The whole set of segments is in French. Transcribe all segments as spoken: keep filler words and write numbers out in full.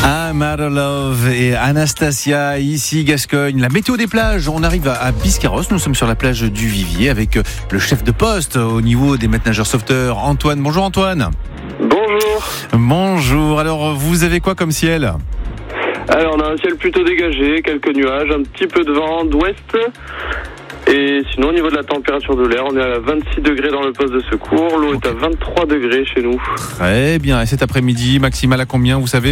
I'm Out of Love et Anastasia, ici Gascogne. La météo des plages, on arrive à, à Biscarrosse, nous sommes sur la plage du Vivier avec le chef de poste au niveau des maîtres nageurs sauveteurs, Antoine. Bonjour Antoine. Bonjour. Bonjour, alors vous avez quoi comme ciel ? Alors on a un ciel plutôt dégagé, quelques nuages, un petit peu de vent d'ouest. Et sinon au niveau de la température de l'air, on est à vingt-six degrés dans le poste de secours, l'eau okay. est à vingt-trois degrés chez nous. Très bien, et cet après-midi, maximal à combien vous savez ?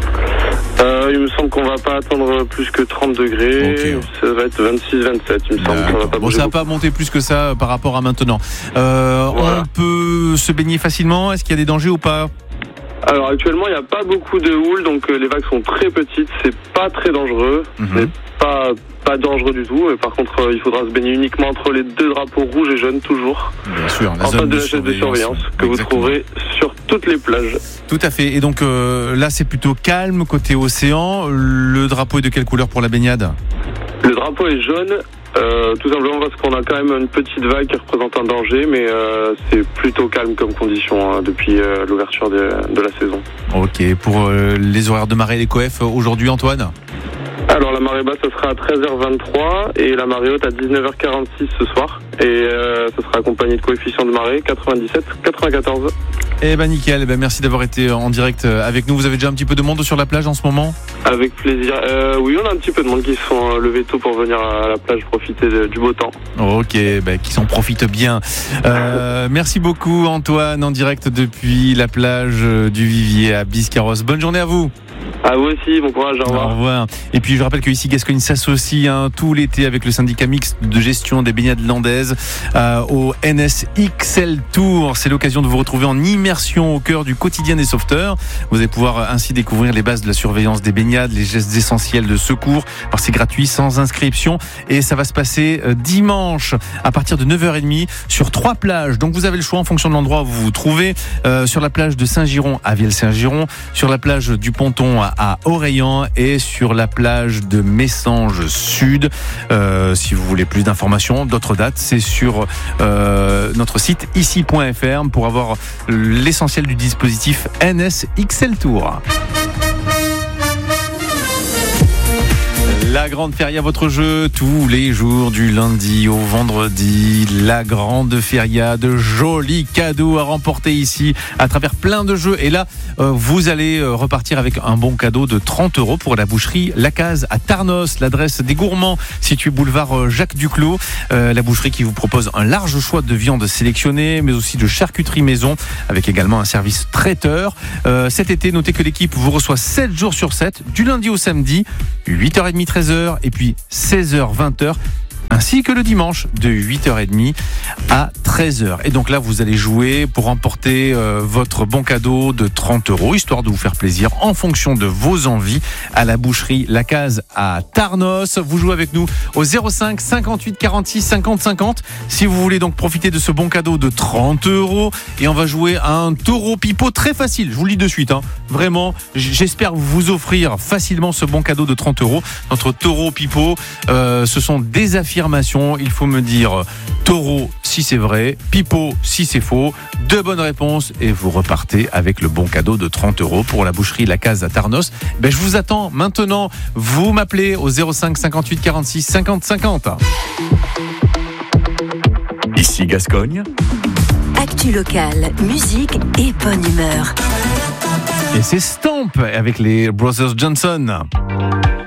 Euh, il me semble qu'on va pas attendre plus que trente degrés, okay. Ça va être vingt-six vingt-sept, il me semble. Ça va pas bon, ça va pas monter plus que ça par rapport à maintenant. Euh, voilà. On peut se baigner facilement, est-ce qu'il y a des dangers ou pas ? Alors actuellement il n'y a pas beaucoup de houle, donc euh, les vagues sont très petites, c'est pas très dangereux, mm-hmm. c'est pas, pas dangereux du tout, mais par contre euh, il faudra se baigner uniquement entre les deux drapeaux rouges et jaunes toujours. Bien sûr, la en face de la chaise de surveillance que Exactement. Vous trouverez sur toutes les plages. Tout à fait, et donc euh, là c'est plutôt calme côté océan, le drapeau est de quelle couleur pour la baignade ? Le drapeau est jaune. Euh, tout simplement parce qu'on a quand même une petite vague qui représente un danger, mais euh, c'est plutôt calme comme condition hein, depuis euh, l'ouverture de, de la saison. Ok, pour euh, les horaires de marée et les coefs aujourd'hui Antoine ? Alors la marée basse ça sera à treize heures vingt-trois et la marée haute à dix-neuf heures quarante-six ce soir et euh, ça sera accompagné de coefficient de marée quatre-vingt-dix-sept quatre-vingt-quatorze. Eh ben nickel, eh ben merci d'avoir été en direct avec nous. Vous avez déjà un petit peu de monde sur la plage en ce moment ? Avec plaisir. Euh, oui, on a un petit peu de monde qui se sont levés tôt pour venir à la plage profiter de, du beau temps. Ok, ben qui s'en profitent bien. Euh, merci beaucoup Antoine en direct depuis la plage du Vivier à Biscarrosse. Bonne journée à vous. À vous aussi, bon courage, au revoir. Au revoir. Et puis je rappelle que ici Gascogne s'associe hein, tout l'été avec le syndicat mixte de gestion des baignades landaises euh, au N S X L Tour. C'est l'occasion de vous retrouver en immersion au cœur du quotidien des sauveteurs. Vous allez pouvoir ainsi découvrir les bases de la surveillance des baignades, les gestes essentiels de secours. Alors c'est gratuit, sans inscription et ça va se passer euh, dimanche à partir de neuf heures trente sur trois plages. Donc vous avez le choix en fonction de l'endroit où vous vous trouvez. Euh, sur la plage de Saint-Giron à Vielle-Saint-Giron, sur la plage du Ponton à à Orléans et sur la plage de Messanges Sud. Euh, si vous voulez plus d'informations, d'autres dates, c'est sur euh, notre site ici point f r pour avoir l'essentiel du dispositif N S X L Tour. La Grande Feria, votre jeu, tous les jours du lundi au vendredi. La Grande Feria, de jolis cadeaux à remporter ici à travers plein de jeux. Et là, euh, vous allez repartir avec un bon cadeau de trente euros pour la boucherie La Case à Tarnos, l'adresse des gourmands située boulevard Jacques Duclos. Euh, la boucherie qui vous propose un large choix de viande sélectionnée, mais aussi de charcuterie maison, avec également un service traiteur. Euh, cet été, notez que l'équipe vous reçoit sept jours sur sept, du lundi au samedi, huit heures trente, treize heures et puis seize heures, vingt heures. Ainsi que le dimanche de huit heures trente à treize heures. Et donc là, vous allez jouer pour remporter euh, votre bon cadeau de trente euros, histoire de vous faire plaisir en fonction de vos envies à la boucherie La Case à Tarnos. Vous jouez avec nous au zéro cinq cinquante-huit quarante-six cinquante cinquante si vous voulez donc profiter de ce bon cadeau de trente euros. Et on va jouer à un taureau pipeau très facile, je vous le dis de suite. Hein. Vraiment, j'espère vous offrir facilement ce bon cadeau de trente euros. Notre taureau pipeau, euh, ce sont des affirmations. Il faut me dire taureau si c'est vrai, pipeau si c'est faux. Deux bonnes réponses et vous repartez avec le bon cadeau de trente euros pour la boucherie La Case à Tarnos. Ben, je vous attends maintenant. Vous m'appelez au zéro cinq cinquante-huit quarante-six cinquante cinquante. Ici Gascogne. Actu locale, musique et bonne humeur. Et c'est Stomp avec les Brothers Johnson.